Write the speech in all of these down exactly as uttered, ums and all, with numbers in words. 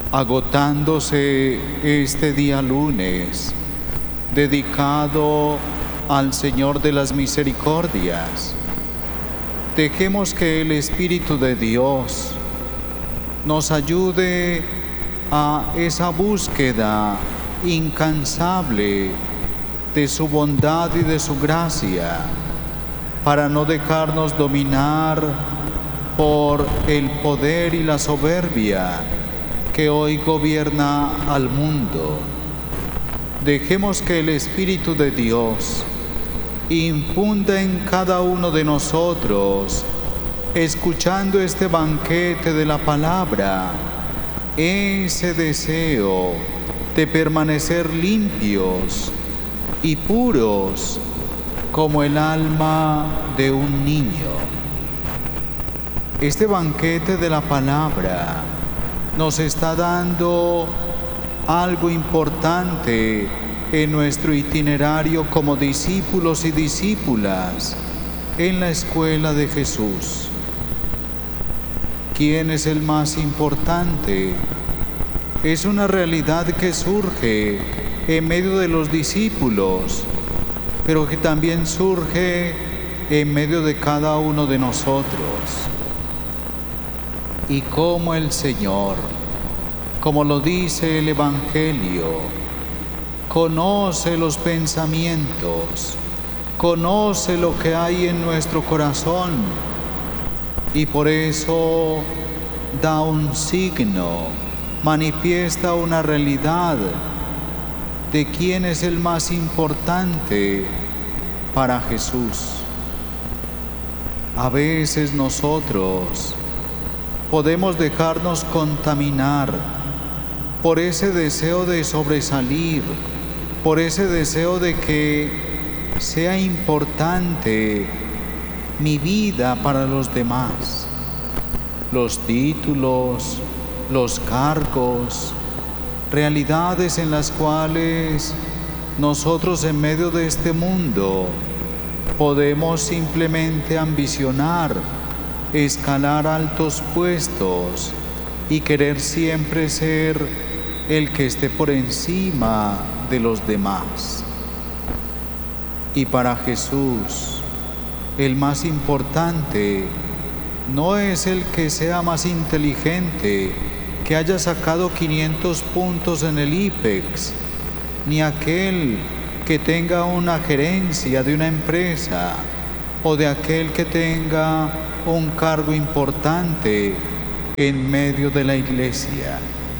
agotándose este día lunes, dedicado al Señor de las Misericordias, dejemos que el Espíritu de Dios nos ayude a esa búsqueda incansable de su bondad y de su gracia, para no dejarnos dominar por el poder y la soberbia que hoy gobierna al mundo. Dejemos que el Espíritu de Dios infunda en cada uno de nosotros, escuchando este banquete de la palabra, ese deseo de permanecer limpios y puros como el alma de un niño. Este banquete de la palabra nos está dando algo importante en nuestro itinerario como discípulos y discípulas en la escuela de Jesús. ¿Quién es el más importante? Es una realidad que surge en medio de los discípulos, pero que también surge en medio de cada uno de nosotros. Y como el Señor, como lo dice el Evangelio, conoce los pensamientos, conoce lo que hay en nuestro corazón, y por eso da un signo, manifiesta una realidad de quién es el más importante para Jesús. A veces nosotros podemos dejarnos contaminar por ese deseo de sobresalir, por ese deseo de que sea importante mi vida para los demás. Los títulos, los cargos, realidades en las cuales nosotros en medio de este mundo podemos simplemente ambicionar, escalar altos puestos y querer siempre ser el que esté por encima de los demás. Y para Jesús, el más importante no es el que sea más inteligente, que haya sacado quinientos puntos en el IPEX, ni aquel que tenga una gerencia de una empresa, o de aquel que tenga un cargo importante en medio de la iglesia.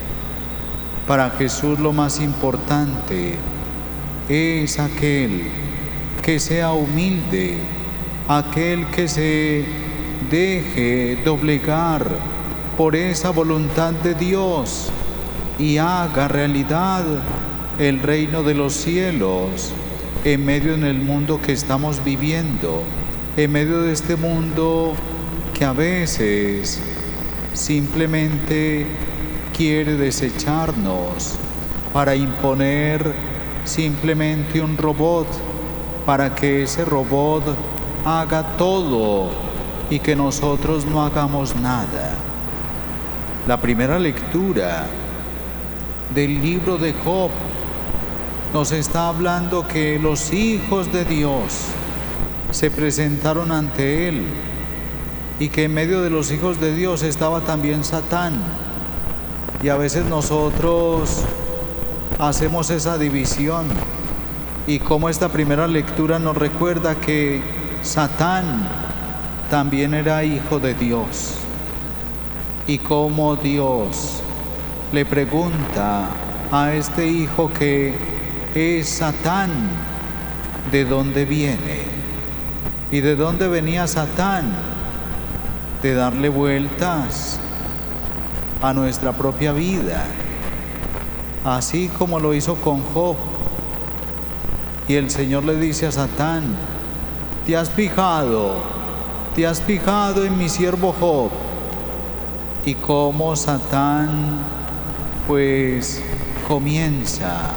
Para Jesús lo más importante es aquel que sea humilde, aquel que se deje doblegar por esa voluntad de Dios y haga realidad el reino de los cielos en medio del mundo que estamos viviendo, en medio de este mundo que a veces simplemente quiere desecharnos para imponer simplemente un robot, para que ese robot haga todo y que nosotros no hagamos nada. La primera lectura del libro de Job nos está hablando que los hijos de Dios se presentaron ante él y que en medio de los hijos de Dios estaba también Satán. Y a veces nosotros hacemos esa división, y como esta primera lectura nos recuerda que Satán también era hijo de Dios, y como Dios le pregunta a este hijo que es Satán, ¿de dónde viene? ¿Y de dónde venía Satán? De darle vueltas a nuestra propia vida, así como lo hizo con Job. Y el Señor le dice a Satán: ¿te has fijado? ¿Te has fijado en mi siervo Job? Y cómo Satán pues comienza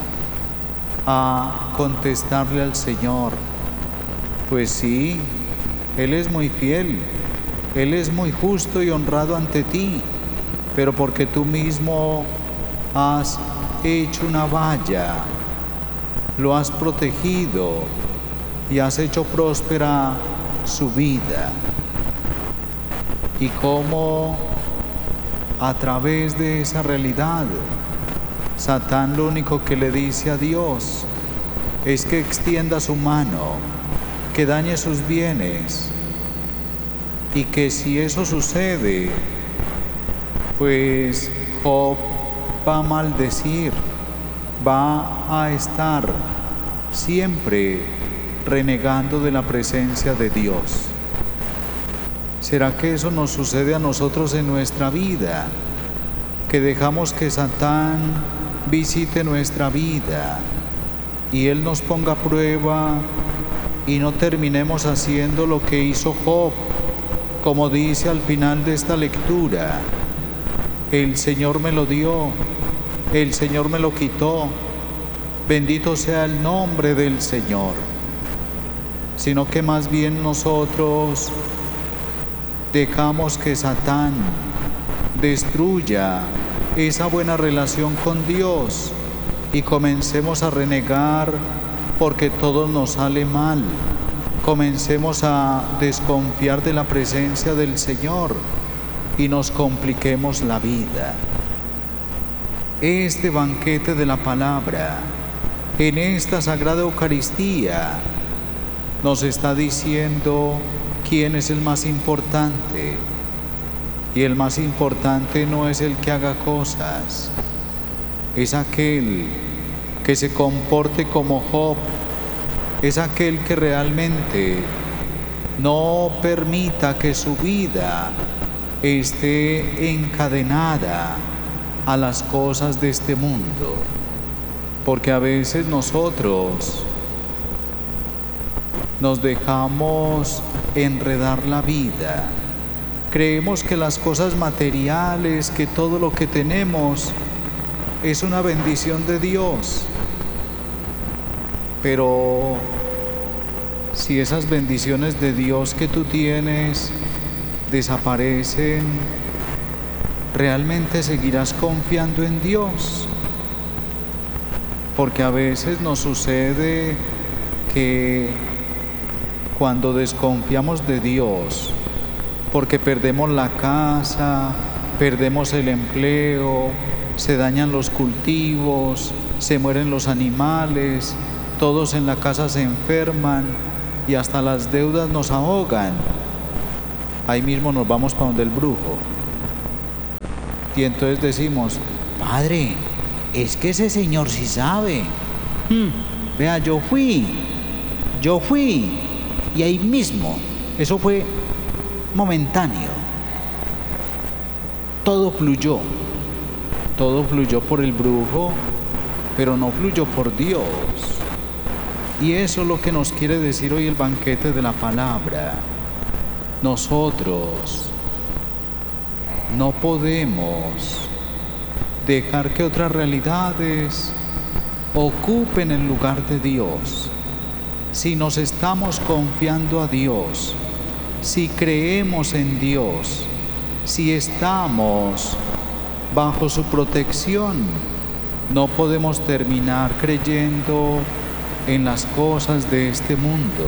a contestarle al Señor: pues sí, Él es muy fiel, Él es muy justo y honrado ante ti, pero porque tú mismo has hecho una valla, lo has protegido y has hecho próspera su vida. Y cómo a través de esa realidad, Satán lo único que le dice a Dios es que extienda su mano, que dañe sus bienes, y que si eso sucede, pues Job va a maldecir, va a estar siempre renegando de la presencia de Dios. ¿Será que eso nos sucede a nosotros en nuestra vida? Que dejamos que Satán visite nuestra vida y él nos ponga a prueba y no terminemos haciendo lo que hizo Job, como dice al final de esta lectura: el Señor me lo dio, el Señor me lo quitó, bendito sea el nombre del Señor. Sino que más bien nosotros dejamos que Satán destruya esa buena relación con Dios y comencemos a renegar porque todo nos sale mal. Comencemos a desconfiar de la presencia del Señor y nos compliquemos la vida. Este banquete de la palabra, en esta Sagrada Eucaristía, nos está diciendo quién es el más importante. Y el más importante no es el que haga cosas, es aquel que se comporte como Job, es aquel que realmente no permita que su vida esté encadenada a las cosas de este mundo. Porque a veces nosotros nos dejamos enredar la vida. Creemos que las cosas materiales, que todo lo que tenemos es una bendición de Dios. Pero si esas bendiciones de Dios que tú tienes desaparecen, ¿realmente seguirás confiando en Dios? Porque a veces nos sucede que cuando desconfiamos de Dios, porque perdemos la casa, perdemos el empleo, se dañan los cultivos, se mueren los animales, todos en la casa se enferman y hasta las deudas nos ahogan. Ahí mismo nos vamos para donde el brujo. Y entonces decimos: Padre, es que ese señor sí sabe. Hmm, vea, yo fui, yo fui, y ahí mismo, eso fue momentáneo. Todo fluyó, todo fluyó por el brujo, pero no fluyó por Dios. Y eso es lo que nos quiere decir hoy el banquete de la palabra. Nosotros no podemos dejar que otras realidades ocupen el lugar de Dios. Si nos estamos confiando a Dios, si creemos en Dios, si estamos bajo su protección, no podemos terminar creyendo en las cosas de este mundo.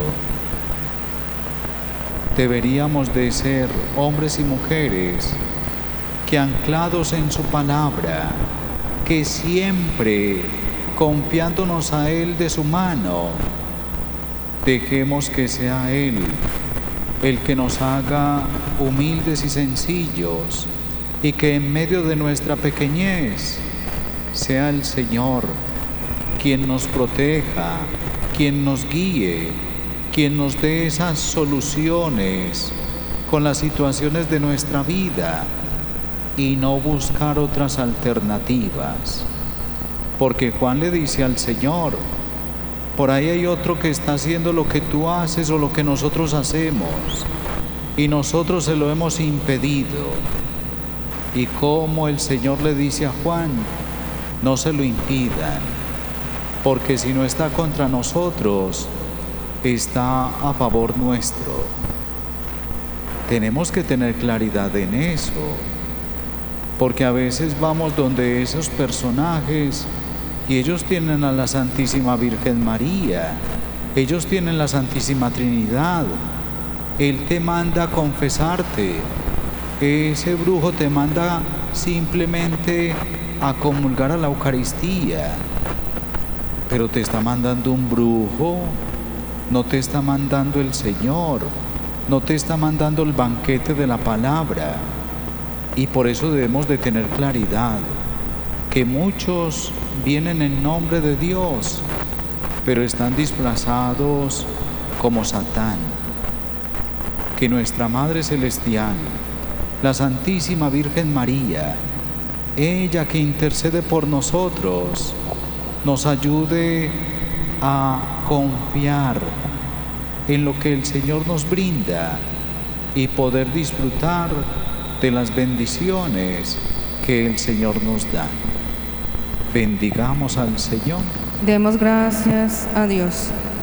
Deberíamos de ser hombres y mujeres que, anclados en su palabra, que siempre confiándonos a Él de su mano, dejemos que sea Él el que nos haga humildes y sencillos, y que en medio de nuestra pequeñez sea el Señor quien nos proteja, quien nos guíe, quien nos dé esas soluciones con las situaciones de nuestra vida, y no buscar otras alternativas. Porque Juan le dice al Señor: por ahí hay otro que está haciendo lo que tú haces o lo que nosotros hacemos, y nosotros se lo hemos impedido. Y como el Señor le dice a Juan: no se lo impidan, porque si no está contra nosotros, está a favor nuestro. Tenemos que tener claridad en eso. porque a veces vamos donde esos personajes y ellos tienen a la Santísima Virgen María, ellos tienen la Santísima Trinidad. Él te manda a confesarte, ese brujo te manda simplemente a comulgar a la Eucaristía, pero te está mandando un brujo, no te está mandando el Señor, no te está mandando el banquete de la palabra. Y por eso debemos de tener claridad, que muchos vienen en nombre de Dios, pero están disfrazados como Satán. Que nuestra Madre Celestial, la Santísima Virgen María, ella que intercede por nosotros, nos ayude a confiar en lo que el Señor nos brinda y poder disfrutar de las bendiciones que el Señor nos da. Bendigamos al Señor. Demos gracias a Dios.